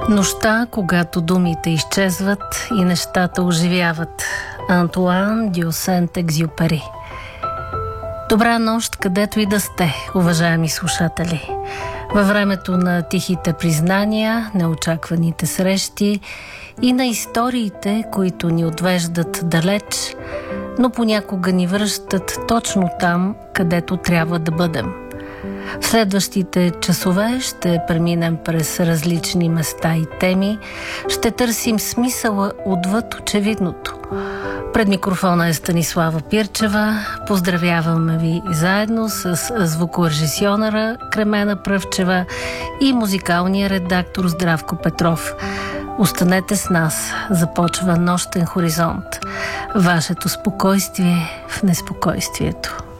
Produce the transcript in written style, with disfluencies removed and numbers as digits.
Нощта, когато думите изчезват и нещата оживяват. Антуан дю Сент-Екзюпери. Добра нощ, където и да сте, уважаеми слушатели. Във времето на тихите признания, неочакваните срещи и на историите, които ни отвеждат далеч, но понякога ни връщат точно там, където трябва да бъдем. В следващите часове ще преминем през различни места и теми, ще търсим смисъла отвъд очевидното. Пред микрофона е Станислава Пирчева. Поздравяваме ви заедно с звукорежисьора Кремена Пръвчева и музикалния редактор Здравко Петров. Останете с нас. Започва Нощен хоризонт. Вашето спокойствие в неспокойствието.